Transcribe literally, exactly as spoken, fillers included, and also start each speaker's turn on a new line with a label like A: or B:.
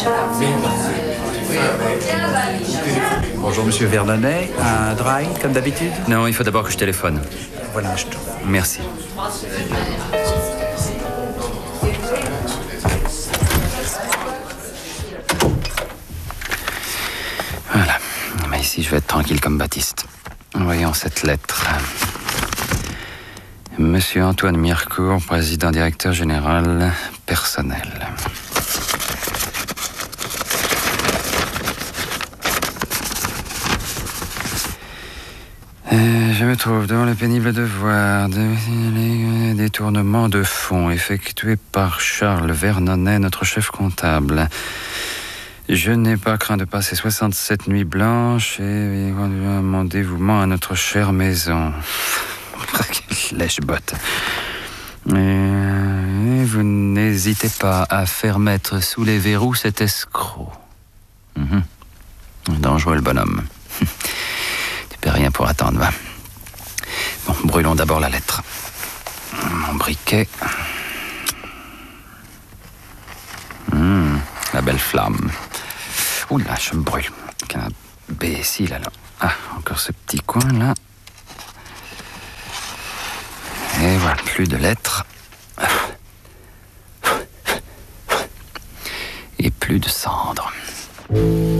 A: Bonjour, monsieur Vernonnet. Un dry, comme d'habitude?
B: Non, il faut d'abord que je téléphone.
A: Voilà, je te...
B: Merci. Voilà. Mais ici, je vais être tranquille comme Baptiste. Voyons cette lettre. Monsieur Antoine Mirecourt, président directeur général personnel. Euh, je me trouve devant le pénible devoir de détournement de fonds effectué par Charles Vernonnet, notre chef comptable. Je n'ai pas craint de passer soixante-sept nuits blanches et mon dévouement à notre chère maison. Lèche-botte. Et vous n'hésitez pas à faire mettre sous les verrous cet escroc. Mm-hmm. Dangereux le bonhomme. Tu perds rien pour attendre, va. Bon, brûlons d'abord la lettre. Mon briquet. Mmh, la belle flamme. Ouh là, je me brûle. Qu'un imbécile, alors. Ah, encore ce petit coin, là. Et voilà, plus de lettres. Et plus de cendres.